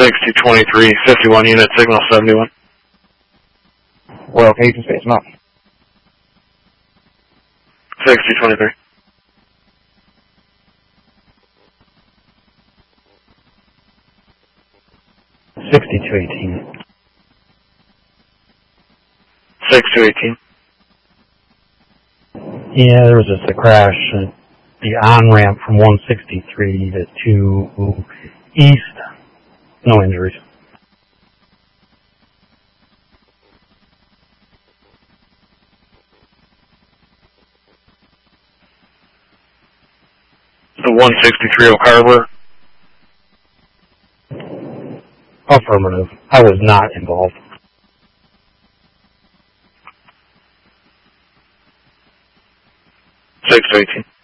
6223, 51 unit, signal 71. Well, Cajun Space Mountain. 6223. $62.18. 6218. Yeah, there was just a crash at the on-ramp from 163 to 2 east. No injuries. The 163 Oak Harbor. Affirmative. I was not involved. 6218.